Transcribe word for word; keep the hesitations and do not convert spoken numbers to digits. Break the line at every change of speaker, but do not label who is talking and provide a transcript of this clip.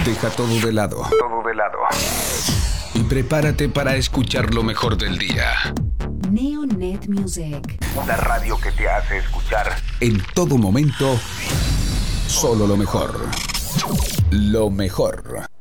Deja todo de lado.
Todo de lado.
Y prepárate para escuchar lo mejor del día.
Neonet Music.
Una radio que te hace escuchar
En todo momento, solo lo mejor. Lo mejor.